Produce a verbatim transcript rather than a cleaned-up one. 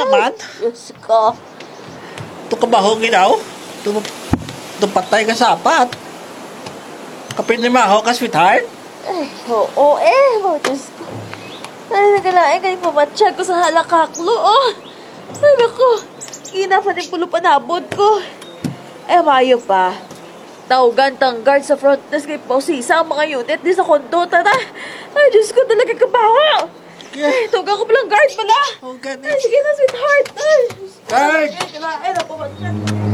naman. Diyos ko. Ito kabahong ginaw. Ito, ito patay ka sapat. Kapinimaho ka, sweetheart. Ay, oo eh. Oh, Diyos ko. Ay, nagalain ka yung pamatsyag ko sa halakaklo, oh. Ay, naku. Ina pa din pulo panabod ko. Eh, mayo pa. Tawgan tang guard sa front desk kay Pausisa ang mga unit di sa kondo, tata. Ay, Diyos ko, talaga kabaho. Ay, tawgan ko palang guard pala. Oh, Ay, sige na, sweetheart. Ay, Diyos ko. Guard! Ay, nagalain ang pamatsyag.